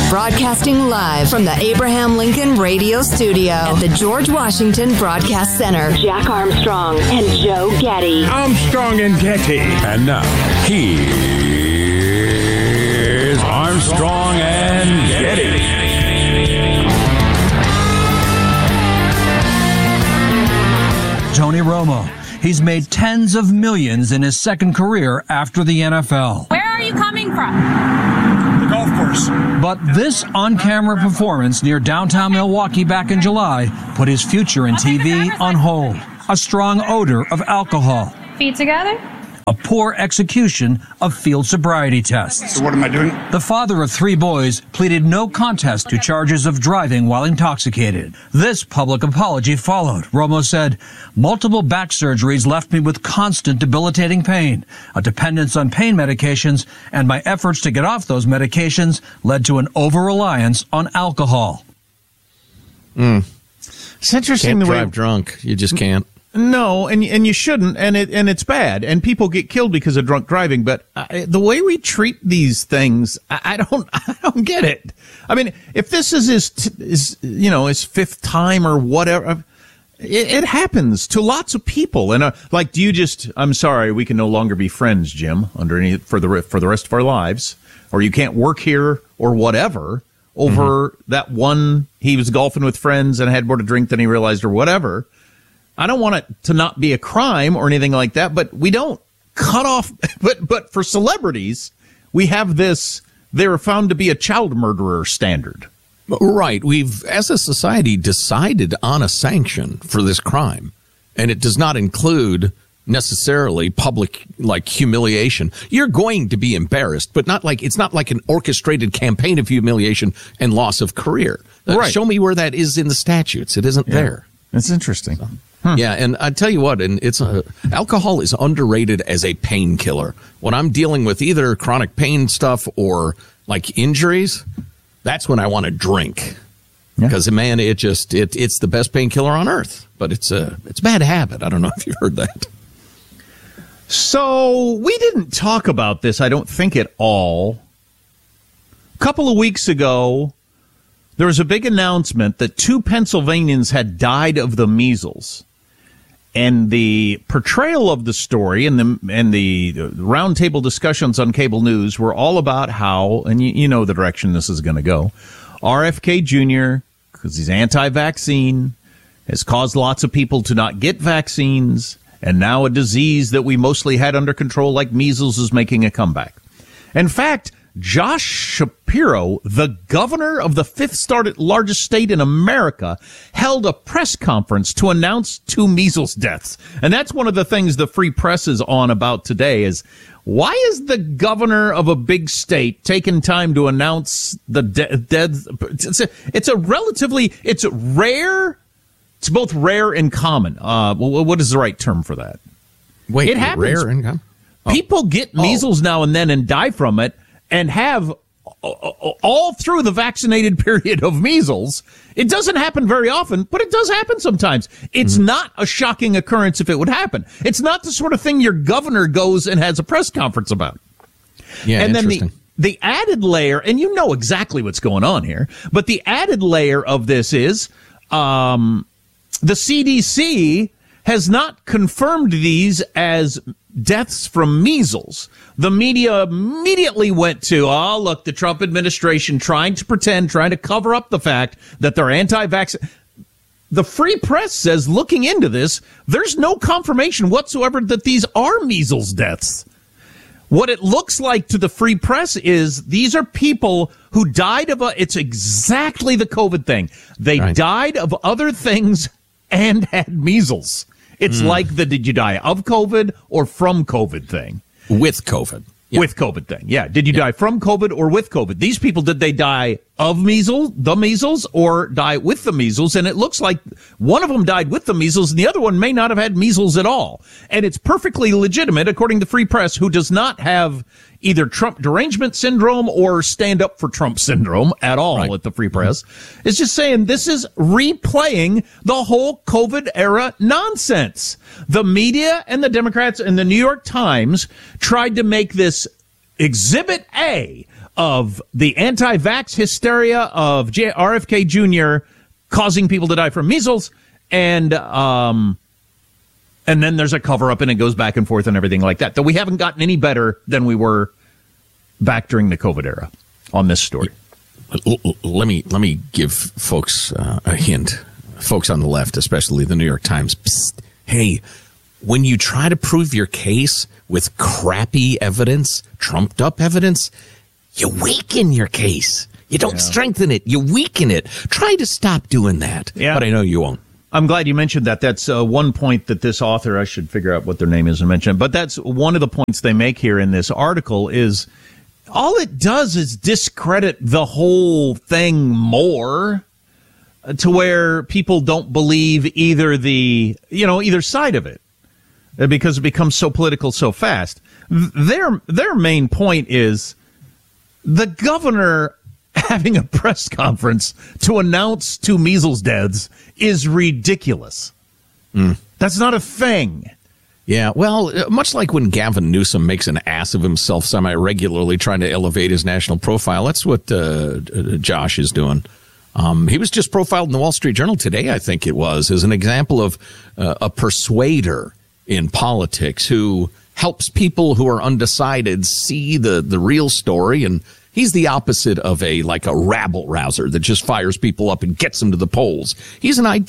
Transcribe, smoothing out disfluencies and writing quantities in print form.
Broadcasting live from the Abraham Lincoln Radio Studio at the George Washington Broadcast Center. Jack Armstrong and Joe Getty. Armstrong and Getty. And now, here's Armstrong and Getty. Tony Romo. He's made tens of millions in his second career after the NFL. Where are you coming from? The golf course. But this on-camera performance near downtown Milwaukee back in July put his future in TV on hold. A strong odor of alcohol. Feet together? A poor execution of field sobriety tests. So what am I doing? The father of three boys pleaded no contest to charges of driving while intoxicated. This public apology followed. Romo said, multiple back surgeries left me with constant debilitating pain, a dependence on pain medications, and my efforts to get off those medications led to an over-reliance on alcohol. It's interesting Can't the way drive drunk. You just can't. No, and you shouldn't, and it's bad, and people get killed because of drunk driving. But the way we treat these things, I don't get it. I mean, if this is his fifth time or whatever, it happens to lots of people. And like, do you just? I'm sorry, we can no longer be friends, Jim, for the rest of our lives, or you can't work here or whatever over that one. He was golfing with friends and had more to drink than he realized, or whatever. I don't want it to not be a crime or anything like that, but we don't cut off. But for celebrities, we have this, they're found to be a child murderer standard. Right. We've, as a society, decided on a sanction for this crime, and it does not include necessarily public, like, humiliation. You're going to be embarrassed, but it's not like an orchestrated campaign of humiliation and loss of career. Right. Show me where that is in the statutes. It isn't there. It's interesting. Yeah, and I tell you what, and alcohol is underrated as a painkiller. When I'm dealing with either chronic pain stuff or like injuries, that's when I want to drink. Because man, it's the best painkiller on earth. But it's a bad habit. I don't know if you've heard that. So we didn't talk about this, I don't think, at all. A couple of weeks ago, there was a big announcement that 2 Pennsylvanians had died of the measles. And the portrayal of the story and the roundtable discussions on cable news were all about how, and you know the direction this is going to go, RFK Jr., because he's anti-vaccine, has caused lots of people to not get vaccines, and now a disease that we mostly had under control like measles is making a comeback. In fact, Josh Shapiro, the governor of the fifth largest state in America, held a press conference to announce 2 measles deaths. And that's one of the things the Free Press is on about today is, why is the governor of a big state taking time to announce the deaths? It's rare. It's both rare and common. What is the right term for that? Wait, it happens. Rare and common? Oh. People get measles now and then and die from it, and have all through the vaccinated period of measles. It doesn't happen very often, but it does happen sometimes. It's not a shocking occurrence if it would happen. It's not the sort of thing your governor goes and has a press conference about. Yeah, and then interesting. the added layer, and you know exactly what's going on here, but the added layer of this is the CDC has not confirmed these as deaths from measles. The media immediately went to, look, the Trump administration trying to cover up the fact that they're anti-vaccine. The Free Press says, looking into this, there's no confirmation whatsoever that these are measles deaths. What it looks like to the Free Press is these are people who died of it's exactly the COVID thing. They died of other things and had measles. It's like the did you die of COVID or from COVID thing. With COVID. Yeah. With COVID thing. Yeah. Did you die from COVID or with COVID? These people, did they die of the measles, or die with the measles? And it looks like one of them died with the measles and the other one may not have had measles at all. And it's perfectly legitimate, according to Free Press, who does not have either Trump derangement syndrome or stand up for Trump syndrome at all at the Free Press. It's just saying this is replaying the whole COVID era nonsense. The media and the Democrats and the New York Times tried to make this Exhibit A of the anti-vax hysteria of RFK Jr. causing people to die from measles, and then there's a cover-up, and it goes back and forth and everything like that. Though we haven't gotten any better than we were back during the COVID era on this story. Let me give folks a hint. Folks on the left, especially the New York Times. Psst, hey, when you try to prove your case with crappy evidence, trumped up evidence, you weaken your case. You don't strengthen it. You weaken it. Try to stop doing that. Yeah. But I know you won't. I'm glad you mentioned that. That's one point that this author, I should figure out what their name is and mention it, but that's one of the points they make here in this article is all it does is discredit the whole thing more to where people don't believe either side of it because it becomes so political so fast. Their main point is the governor having a press conference to announce 2 measles deaths is ridiculous. That's not a thing. Yeah, well, much like when Gavin Newsom makes an ass of himself semi-regularly trying to elevate his national profile, that's what Josh is doing. He was just profiled in the Wall Street Journal today, I think it was, as an example of a persuader in politics who helps people who are undecided see the real story. And he's the opposite of a rabble rouser that just fires people up and gets them to the polls. He's an